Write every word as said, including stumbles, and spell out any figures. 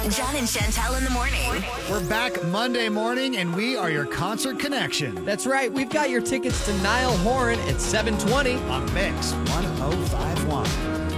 John and Chantel in the morning. We're back Monday morning, and we are your concert connection That's right. We've got your tickets to Niall Horan at seven twenty. on Mix one oh five one.